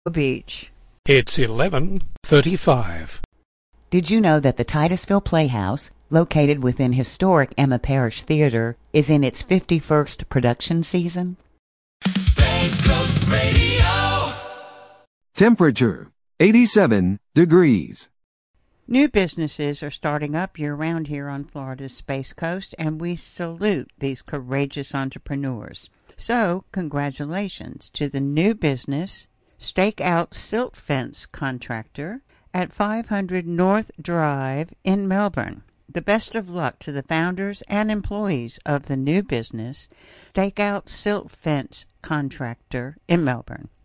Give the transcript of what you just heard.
Beach. It's 11:35. Did you know that the Titusville Playhouse, located within historic Emma Parish Theater, is in its 51st production season? Space Coast Radio. Temperature 87 degrees. New businesses are starting up year-round here on Florida's Space Coast, and we salute these courageous entrepreneurs. So, congratulations to the new business, Stakeout Silt Fence Contractor at 500 North Drive in Melbourne. The best of luck to the founders and employees of the new business, Stakeout Silt Fence Contractor in Melbourne.